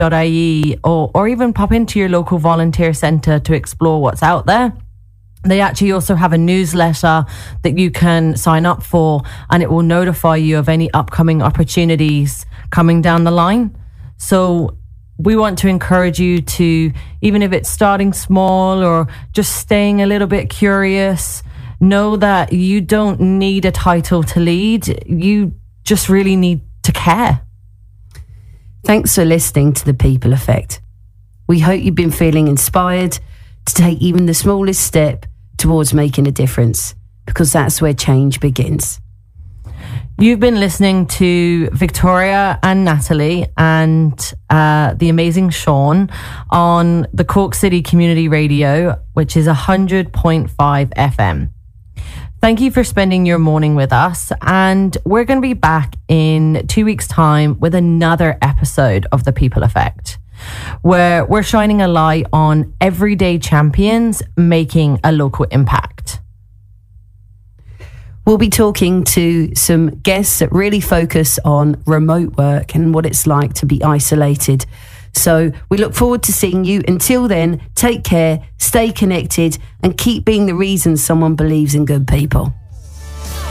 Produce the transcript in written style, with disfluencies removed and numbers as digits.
or even pop into your local volunteer centre to explore what's out there. They actually also have a newsletter that you can sign up for, and it will notify you of any upcoming opportunities coming down the line. So we want to encourage you to, even if it's starting small or just staying a little bit curious, know that you don't need a title to lead. You just really need to care. Thanks for listening to The People Effect. We hope you've been feeling inspired to take even the smallest step towards making a difference, because that's where change begins. You've been listening to Victoria and Natalie and the amazing Sean on the Cork City Community Radio, which is 100.5 FM. Thank you for spending your morning with us, and we're going to be back in 2 weeks' time with another episode of The People Effect, where we're shining a light on everyday champions making a local impact. We'll be talking to some guests that really focus on remote work and what it's like to be isolated. So we look forward to seeing you. Until then, take care, stay connected, and keep being the reason someone believes in good people.